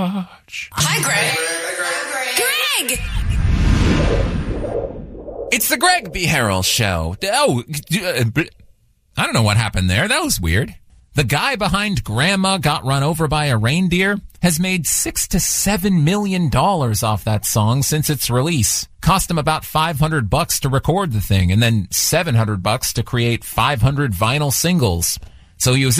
Hi, Greg. Greg! It's the Greg B. Harrell Show. Oh, I don't know what happened there. That was weird. The guy behind Grandma Got Run Over by a Reindeer has made $6 to $7 million off that song since its release. Cost him about $500 to record the thing, and then $700 to create 500 vinyl singles. So he was